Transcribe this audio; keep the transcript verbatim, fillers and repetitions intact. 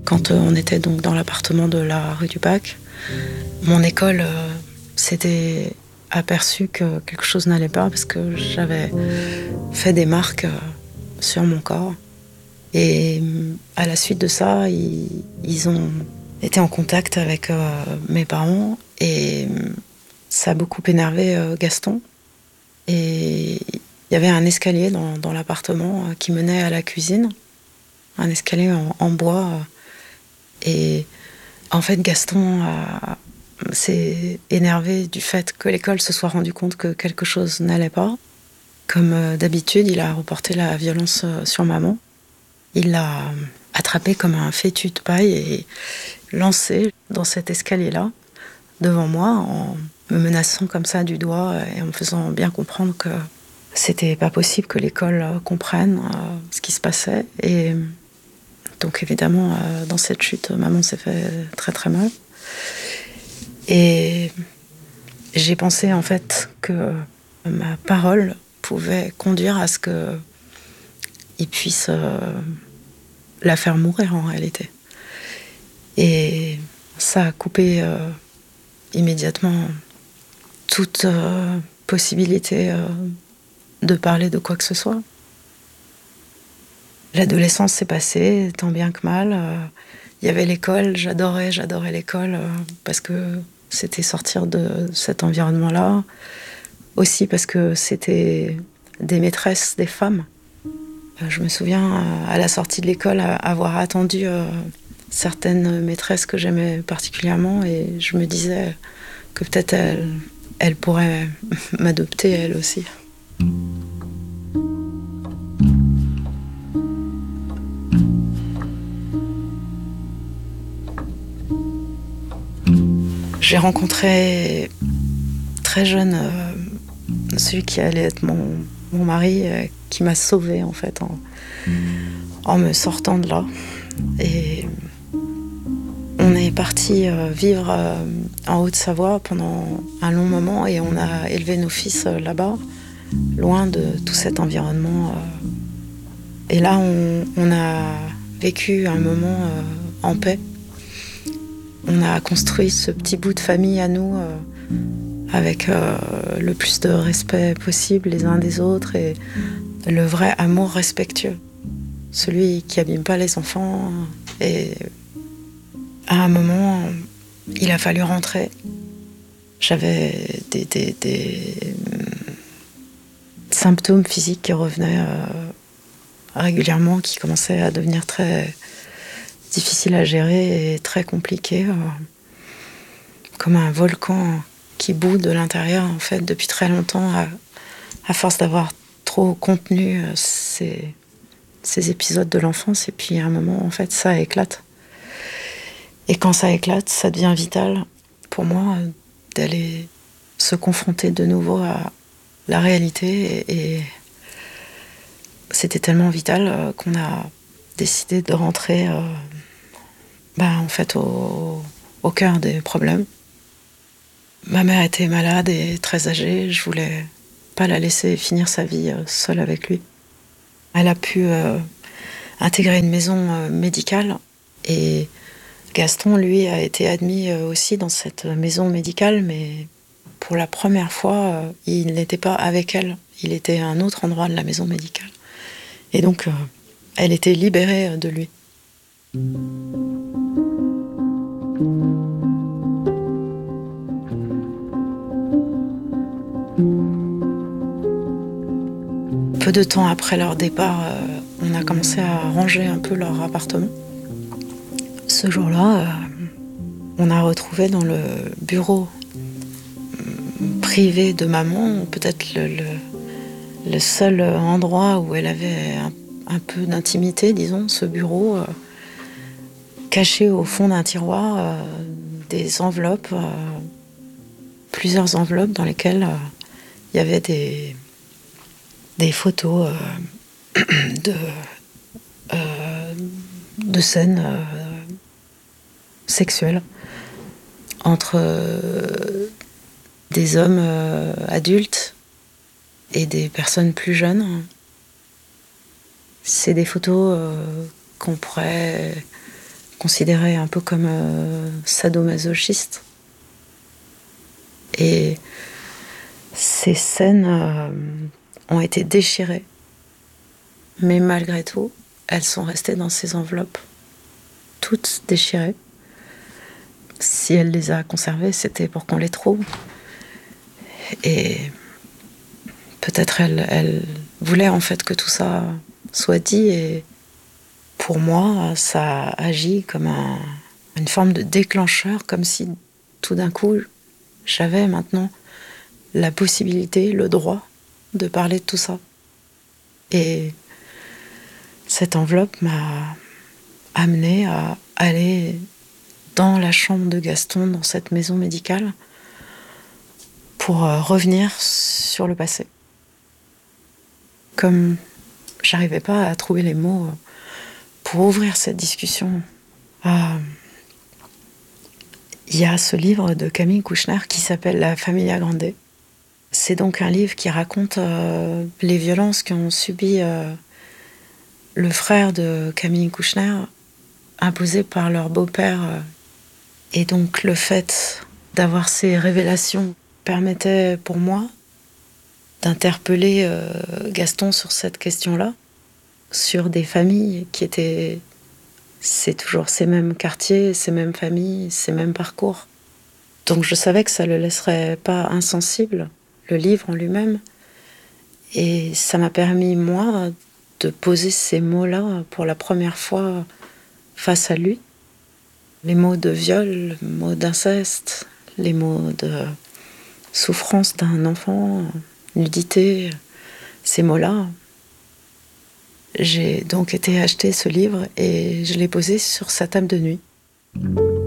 Quand euh, on était donc dans l'appartement de la rue du Bac, mon école euh, s'était aperçue que quelque chose n'allait pas parce que j'avais fait des marques euh, sur mon corps. Et euh, à la suite de ça, ils, ils ont été en contact avec euh, mes parents et euh, ça a beaucoup énervé euh, Gaston. Et il y avait un escalier dans, dans l'appartement euh, qui menait à la cuisine, un escalier en, en bois. Euh, et en fait, Gaston a- s'est énervé du fait que l'école se soit rendu compte que quelque chose n'allait pas. Comme euh, d'habitude, il a reporté la violence euh, sur maman. Il l'a euh, attrapée comme un fétu de paille et lancée dans cet escalier-là, devant moi, en me menaçant comme ça du doigt et en me faisant bien comprendre que c'était pas possible que l'école euh, comprenne euh, ce qui se passait. Et donc évidemment, euh, dans cette chute, maman s'est fait très très mal. Et j'ai pensé en fait que ma parole pouvait conduire à ce que il puisse euh, la faire mourir en réalité. Et ça a coupé euh, immédiatement toute euh, possibilité euh, de parler de quoi que ce soit. L'adolescence s'est passée tant bien que mal. Euh, Il y avait l'école, j'adorais, j'adorais l'école euh, parce que c'était sortir de cet environnement-là. Aussi parce que c'était des maîtresses, des femmes. Euh, Je me souviens, euh, à la sortie de l'école, à- avoir attendu euh, certaines maîtresses que j'aimais particulièrement et je me disais que peut-être elles, elles pourraient m'adopter elles aussi. J'ai rencontré très jeune euh, celui qui allait être mon, mon mari, euh, qui m'a sauvée en fait en, en me sortant de là. Et on est parti euh, vivre euh, en Haute-Savoie pendant un long moment et on a élevé nos fils euh, là-bas, loin de tout cet environnement. euh. Et là, on, on a vécu un moment euh, en paix. On a construit ce petit bout de famille à nous euh, avec euh, le plus de respect possible les uns des autres et le vrai amour respectueux. Celui qui abîme pas les enfants. Et à un moment, il a fallu rentrer. J'avais des, des, des symptômes physiques qui revenaient euh, régulièrement, qui commençaient à devenir très difficiles à gérer et très compliqués, euh, comme un volcan qui bout de l'intérieur en fait depuis très longtemps, à, à force d'avoir trop contenu euh, ces, ces épisodes de l'enfance. Et puis à un moment, en fait, ça éclate. Et quand ça éclate, ça devient vital pour moi euh, d'aller se confronter de nouveau à la réalité. Et, et c'était tellement vital euh, qu'on a décidé de rentrer euh, bah, en fait au, au cœur des problèmes. Ma mère était malade et très âgée. Je voulais pas la laisser finir sa vie euh, seule avec lui. Elle a pu euh, intégrer une maison euh, médicale et Gaston, lui, a été admis euh, aussi dans cette maison médicale, mais pour la première fois, euh, il n'était pas avec elle. Il était à un autre endroit de la maison médicale. Et donc, euh, elle était libérée euh, de lui. Peu de temps après leur départ, euh, on a commencé à ranger un peu leur appartement. Ce jour-là, euh, on a retrouvé dans le bureau privé de maman, peut-être le, le, le seul endroit où elle avait un, un peu d'intimité, disons, ce bureau, euh, caché au fond d'un tiroir, euh, des enveloppes, euh, plusieurs enveloppes dans lesquelles euh, il y avait des, des photos euh, de, euh, de scènes euh, sexuelles entre euh, des hommes euh, adultes et des personnes plus jeunes. C'est des photos euh, qu'on pourrait considéré un peu comme euh, sadomasochiste. Et ces scènes euh, ont été déchirées. Mais malgré tout, elles sont restées dans ces enveloppes, toutes déchirées. Si elle les a conservées, c'était pour qu'on les trouve. Et peut-être elle, elle voulait en fait que tout ça soit dit. Et pour moi, ça agit comme un, une forme de déclencheur, comme si tout d'un coup, j'avais maintenant la possibilité, le droit de parler de tout ça. Et cette enveloppe m'a amenée à aller dans la chambre de Gaston, dans cette maison médicale, pour euh, revenir sur le passé. Comme j'arrivais pas à trouver les mots euh, pour ouvrir cette discussion, euh, il y a ce livre de Camille Kouchner qui s'appelle La Familia Grande. C'est donc un livre qui raconte euh, les violences qu'ont subies euh, le frère de Camille Kouchner, imposées par leur beau-père. Euh, et donc le fait d'avoir ces révélations permettait pour moi d'interpeller euh, Gaston sur cette question-là, sur des familles qui étaient... C'est toujours ces mêmes quartiers, ces mêmes familles, ces mêmes parcours. Donc je savais que ça ne le laisserait pas insensible, le livre en lui-même. Et ça m'a permis, moi, de poser ces mots-là pour la première fois face à lui. Les mots de viol, les mots d'inceste, les mots de souffrance d'un enfant, nudité, ces mots-là. J'ai donc été acheter ce livre et je l'ai posé sur sa table de nuit.